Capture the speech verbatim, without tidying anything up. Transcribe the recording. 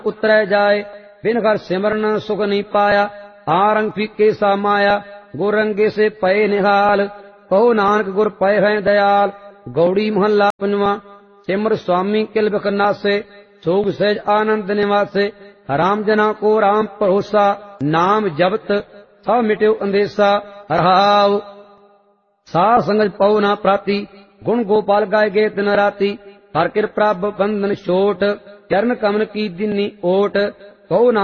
उतरै जाए। बिन घर सिमरन सुख नहीं पाया, आ रंग फीके सा माया। गुर रंगे से पए निहाल, कहो नानक गुर पए हैं दयाल। गौड़ी महला पंजवा। सिमर स्वामी किल बिख नासे, सोग सहज आनंद निवासे। राम जना को राम भरोसा, नाम जपत सब मिट्यो अंदेसा। रहाव साध संगत पौ ना प्राति, गुण गोपाल गाय गे दिन राति। हर कृपा बंधन छोट, चरण कमल की दिनी ओट। कहो